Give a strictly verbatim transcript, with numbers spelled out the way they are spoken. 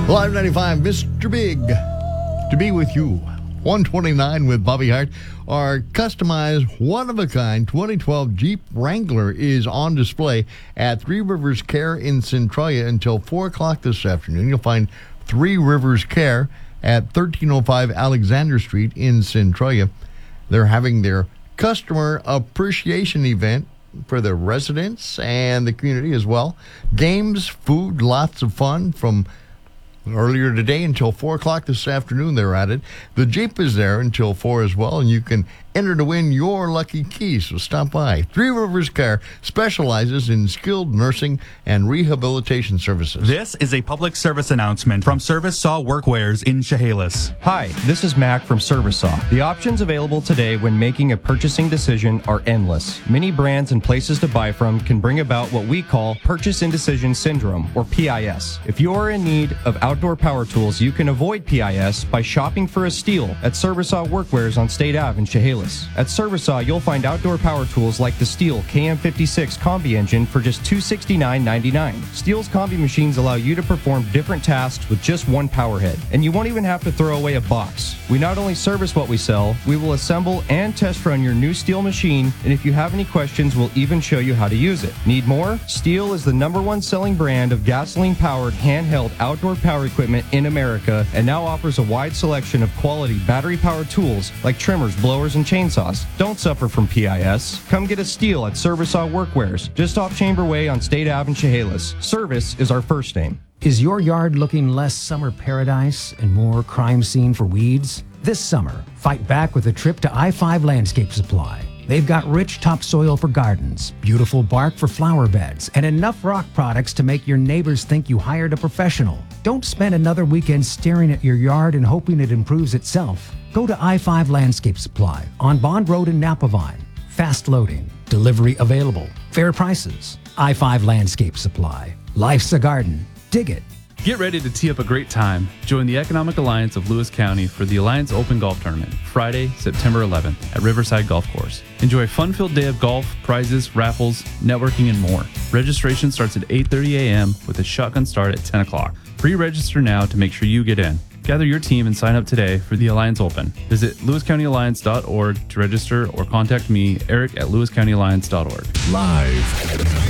Live ninety-five, Mister Big, to be with you. one twenty-nine with Bobby Hart. Our customized, one-of-a-kind twenty twelve Jeep Wrangler is on display at Three Rivers Care in Centralia until four o'clock this afternoon. You'll find Three Rivers Care at thirteen oh five Alexander Street in Centralia. They're having their customer appreciation event for the residents and the community as well. Games, food, lots of fun from earlier today until four o'clock this afternoon. They're at it. The Jeep is there until four as well, and you can enter to win your lucky key. So stop by. Three Rivers Care specializes in skilled nursing and rehabilitation services. This is a public service announcement from Service Saw Workwears in Chehalis. Hi, this is Mac from Service Saw. The options available today when making a purchasing decision are endless. Many brands and places to buy from can bring about what we call purchase indecision syndrome, or P I S. If you are in need of outdoor power tools, you can avoid P I S by shopping for a Stihl at Service Saw Workwears on State Avenue in Chehalis. At Service Saw, you'll find outdoor power tools like the Stihl K M fifty-six Combi engine for just two hundred sixty-nine dollars and ninety-nine cents. Stihl's Combi machines allow you to perform different tasks with just one power head, and you won't even have to throw away a box. We not only service what we sell, we will assemble and test run your new Stihl machine, and if you have any questions, we'll even show you how to use it. Need more? Stihl is the number one selling brand of gasoline-powered handheld outdoor power equipment in America, and now offers a wide selection of quality battery-powered tools like trimmers, blowers, and chainsaws. Don't suffer from P I S. Come get a Stihl at Service Saw Workwears, just off Chamber Way on State Avenue in Chehalis. Service is our first name. Is your yard looking less summer paradise and more crime scene for weeds? This summer, fight back with a trip to I five Landscape Supply. They've got rich topsoil for gardens, beautiful bark for flower beds, and enough rock products to make your neighbors think you hired a professional. Don't spend another weekend staring at your yard and hoping it improves itself. Go to I five Landscape Supply on Bond Road in Napavine. Fast loading, delivery available, fair prices. I five Landscape Supply. Life's a garden. Dig it. Get ready to tee up a great time. Join the Economic Alliance of Lewis County for the Alliance Open Golf Tournament, Friday, September eleventh at Riverside Golf Course. Enjoy a fun-filled day of golf, prizes, raffles, networking, and more. Registration starts at eight thirty a.m. with a shotgun start at ten o'clock. Pre-register now to make sure you get in. Gather your team and sign up today for the Alliance Open. Visit lewis county alliance dot org to register or contact me, Eric, at lewis county alliance dot org. Live